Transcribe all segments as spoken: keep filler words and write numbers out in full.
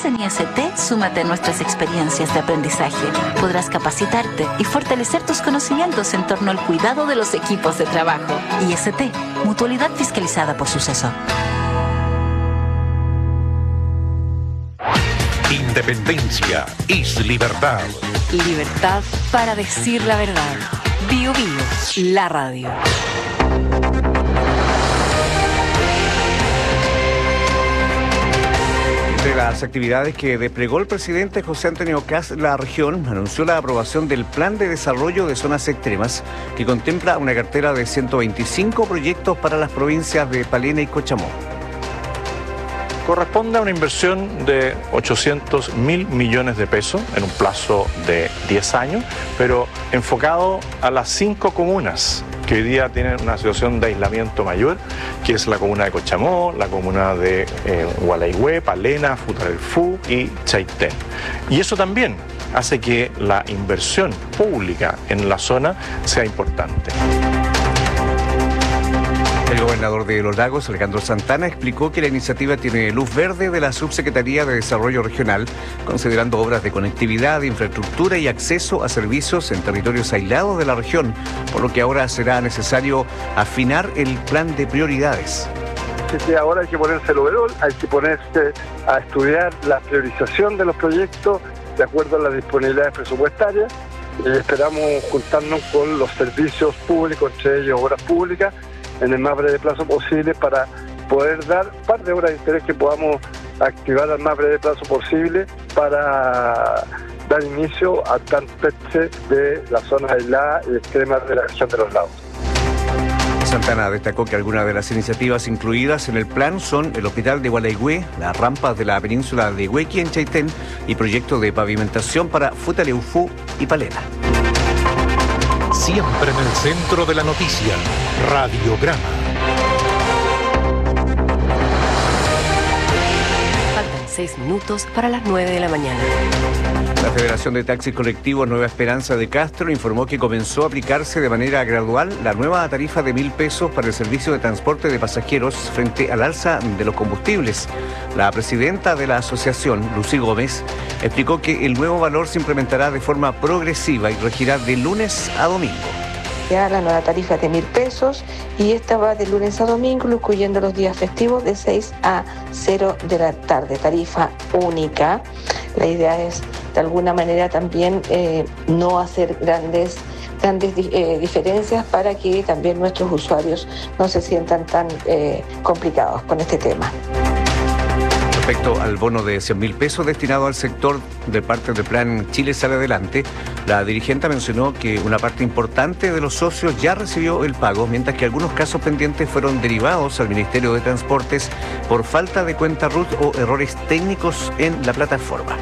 En I S T, súmate a nuestras experiencias de aprendizaje. Podrás capacitarte y fortalecer tus conocimientos en torno al cuidado de los equipos de trabajo. I S T, mutualidad fiscalizada por Suceso. Independencia es libertad. Libertad para decir la verdad. Bio Bio, la radio. Entre las actividades que desplegó el presidente José Antonio Kast, la región anunció la aprobación del Plan de Desarrollo de Zonas Extremas, que contempla una cartera de ciento veinticinco proyectos para las provincias de Palena y Cochamó. Corresponde a una inversión de ochocientos mil millones de pesos en un plazo de diez años, pero enfocado a las cinco comunas que hoy día tienen una situación de aislamiento mayor, que es la comuna de Cochamó, la comuna de eh, Gualeguay, Palena, Futarelfú y Chaitén. Y eso también hace que la inversión pública en la zona sea importante. El gobernador de Los Lagos, Alejandro Santana, explicó que la iniciativa tiene luz verde de la Subsecretaría de Desarrollo Regional, considerando obras de conectividad, infraestructura y acceso a servicios en territorios aislados de la región, por lo que ahora será necesario afinar el plan de prioridades. Que ahora hay que ponerse el overall, hay que ponerse a estudiar la priorización de los proyectos de acuerdo a las disponibilidades presupuestarias. Y esperamos juntarnos con los servicios públicos, entre ellos obras públicas, en el más breve plazo posible para poder dar un par de obras de interés que podamos activar al más breve plazo posible para dar inicio al plan P E T S E de las zonas aisladas y extremas de la región de Los Lagos. Santana destacó que algunas de las iniciativas incluidas en el plan son el hospital de Gualeguay, las rampas de la península de Huequi en Chaitén y proyectos de pavimentación para Futaleufú y Palena. Siempre en el centro de la noticia, Radiograma. Faltan seis minutos para las nueve de la mañana. La Federación de Taxis Colectivos Nueva Esperanza de Castro informó que comenzó a aplicarse de manera gradual la nueva tarifa de mil pesos para el servicio de transporte de pasajeros frente al alza de los combustibles. La presidenta de la asociación, Lucy Gómez, explicó que el nuevo valor se implementará de forma progresiva y regirá de lunes a domingo. Ya la nueva tarifa es de mil pesos y esta va de lunes a domingo, incluyendo los días festivos de seis a cero de la tarde, tarifa única. La idea es de alguna manera también eh, no hacer grandes, grandes eh, diferencias para que también nuestros usuarios no se sientan tan eh, complicados con este tema. Respecto al bono de cien mil pesos destinado al sector de parte del plan Chile Sale Adelante, la dirigente mencionó que una parte importante de los socios ya recibió el pago, mientras que algunos casos pendientes fueron derivados al Ministerio de Transportes por falta de cuenta R U T o errores técnicos en la plataforma.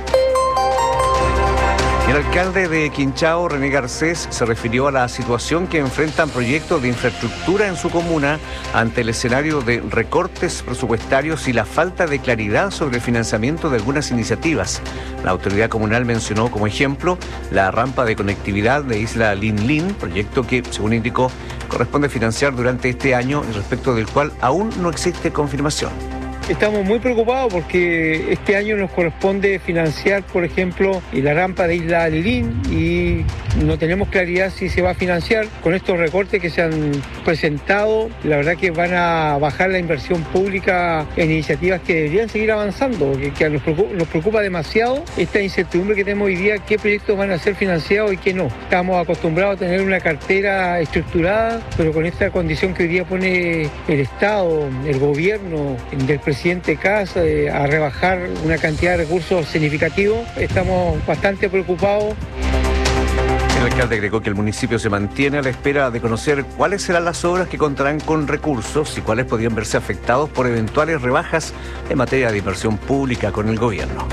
El alcalde de Quinchao, René Garcés, se refirió a la situación que enfrentan proyectos de infraestructura en su comuna ante el escenario de recortes presupuestarios y la falta de claridad sobre el financiamiento de algunas iniciativas. La autoridad comunal mencionó como ejemplo la rampa de conectividad de Isla Lin Lin, proyecto que, según indicó, corresponde financiar durante este año y respecto del cual aún no existe confirmación. Estamos muy preocupados porque este año nos corresponde financiar, por ejemplo, la rampa de Isla Lilín y no tenemos claridad si se va a financiar. Con estos recortes que se han presentado, la verdad que van a bajar la inversión pública en iniciativas que deberían seguir avanzando, que, que nos, preocupa, nos preocupa demasiado esta incertidumbre que tenemos hoy día, qué proyectos van a ser financiados y qué no. Estamos acostumbrados a tener una cartera estructurada, pero con esta condición que hoy día pone el Estado, el gobierno del presidente, presidente Kast eh, a rebajar una cantidad de recursos significativos. Estamos bastante preocupados. El alcalde agregó que el municipio se mantiene a la espera de conocer cuáles serán las obras que contarán con recursos y cuáles podrían verse afectados por eventuales rebajas en materia de inversión pública con el gobierno.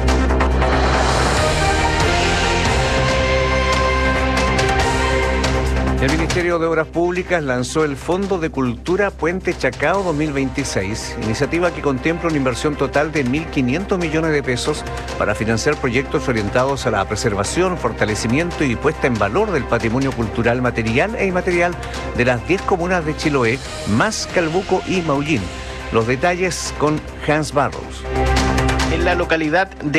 El Ministerio de Obras Públicas lanzó el Fondo de Cultura Puente Chacao dos mil veintiséis, iniciativa que contempla una inversión total de mil quinientos millones de pesos para financiar proyectos orientados a la preservación, fortalecimiento y puesta en valor del patrimonio cultural material e inmaterial de las diez comunas de Chiloé, más Calbuco y Maullín. Los detalles con Hans Barros. En la localidad de